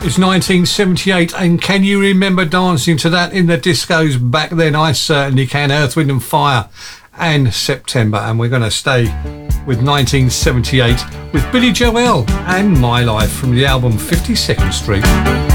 It's 1978, and can you remember dancing to that in the discos back then? I certainly can. Earth, Wind and Fire and September. And we're going to stay with 1978 with Billy Joel and My Life from the album 52nd Street.